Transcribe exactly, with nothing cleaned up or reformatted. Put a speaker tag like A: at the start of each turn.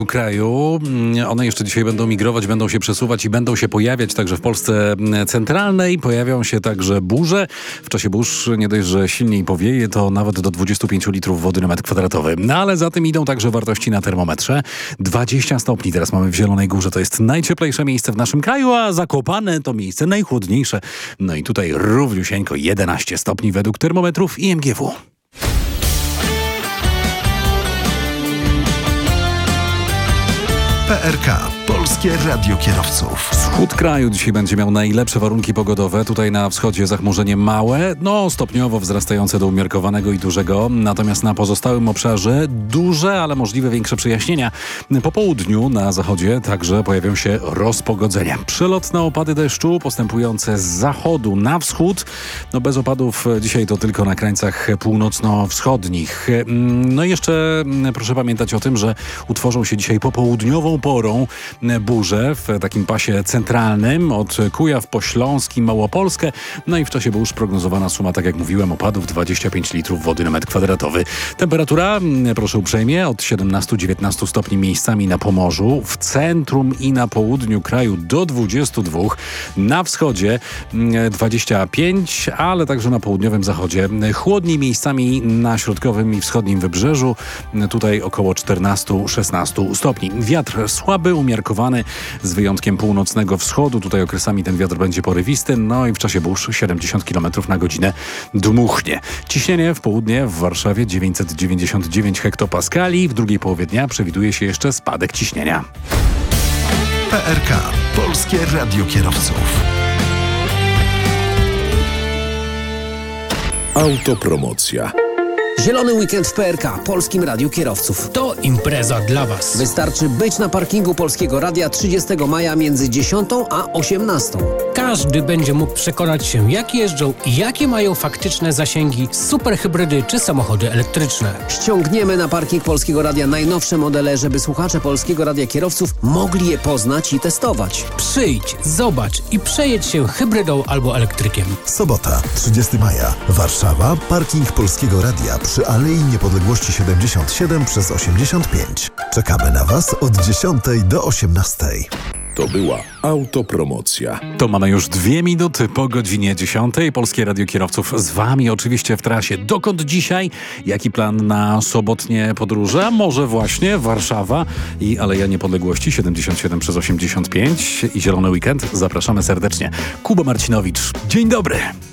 A: kraju. One jeszcze dzisiaj będą migrować, będą się przesuwać i będą się pojawiać także w Polsce centralnej. Pojawią się także burze. W czasie burz nie dość, że silniej powieje, to nawet do dwudziestu pięciu litrów wody na metr kwadratowy. No ale za tym idą także wartości na termometrze. dwadzieścia stopni teraz mamy w Zielonej Górze. To jest najcieplejsze miejsce w naszym kraju, a Zakopane to miejsce najchłodniejsze. No i tutaj równiusieńko jedenaście stopni według termometrów i M G W.
B: P R K. Polskie Radio Kierowców.
A: Wschód kraju dzisiaj będzie miał najlepsze warunki pogodowe. Tutaj na wschodzie zachmurzenie małe, no stopniowo wzrastające do umiarkowanego i dużego. Natomiast na pozostałym obszarze duże, ale możliwe większe przejaśnienia. Po południu na zachodzie także pojawią się rozpogodzenia. Przelotne opady deszczu postępujące z zachodu na wschód. No bez opadów dzisiaj to tylko na krańcach północno-wschodnich. No i jeszcze proszę pamiętać o tym, że utworzą się dzisiaj popołudniową porą burze w takim pasie centralnym od Kujaw po Śląsk i Małopolskę. No i w czasie burz prognozowana suma, tak jak mówiłem, opadów dwadzieścia pięć litrów wody na metr kwadratowy. Temperatura, proszę uprzejmie, od siedemnastu do dziewiętnastu stopni miejscami na Pomorzu, w centrum i na południu kraju do dwudziestu dwóch, na wschodzie dwadzieścia pięć, ale także na południowym zachodzie chłodniej miejscami na środkowym i wschodnim wybrzeżu. Tutaj około czternastu do szesnastu stopni. Wiatr słaby, umiarkowany, z wyjątkiem północnego wschodu. Tutaj okresami ten wiatr będzie porywisty, no i w czasie burz siedemdziesiąt kilometrów na godzinę dmuchnie. Ciśnienie w południe w Warszawie dziewięćset dziewięćdziesiąt dziewięć hektopaskali. W drugiej połowie dnia przewiduje się jeszcze spadek ciśnienia.
B: P R K. Polskie Radio Kierowców.
C: Autopromocja.
D: Zielony weekend w P R K, Polskim Radiu Kierowców.
E: To impreza dla Was.
D: Wystarczy być na parkingu Polskiego Radia trzydziestego maja między dziesiątą a osiemnastą.
E: Każdy będzie mógł przekonać się, jak jeżdżą i jakie mają faktyczne zasięgi superhybrydy czy samochody elektryczne.
D: Ściągniemy na parking Polskiego Radia najnowsze modele, żeby słuchacze Polskiego Radia Kierowców mogli je poznać i testować.
E: Przyjdź, zobacz i przejedź się hybrydą albo elektrykiem.
B: Sobota, trzydziestego maja. Warszawa, parking Polskiego Radia przy Alei Niepodległości siedemdziesiąt siedem przez osiemdziesiąt pięć. Czekamy na Was od dziesiątej do osiemnastej.
C: To była autopromocja.
A: To mamy już dwie minuty po godzinie dziesiątej. Polskie Radio Kierowców z Wami oczywiście w trasie. Dokąd dzisiaj? Jaki plan na sobotnie podróże? A może właśnie Warszawa i Aleja Niepodległości siedemdziesiąt siedem przez osiemdziesiąt pięć i Zielony Weekend? Zapraszamy serdecznie. Kuba Marcinowicz. Dzień dobry.